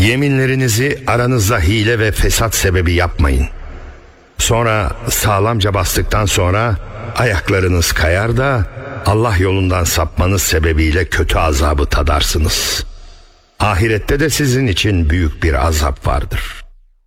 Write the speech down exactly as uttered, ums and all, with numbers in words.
Yeminlerinizi aranızda hile ve fesat sebebi yapmayın. Sonra sağlamca bastıktan sonra ayaklarınız kayar da Allah yolundan sapmanız sebebiyle kötü azabı tadarsınız. Ahirette de sizin için büyük bir azap vardır.